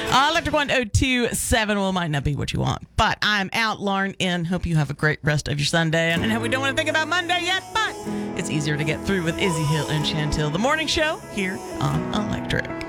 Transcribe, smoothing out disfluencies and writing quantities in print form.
Electric 1027 well, might not be what you want, but I'm out, Lauren in. Hope you have a great rest of your Sunday. And I know we don't want to think about Monday yet, but it's easier to get through with Izzy Hill and Chantil. The morning show here on Electric.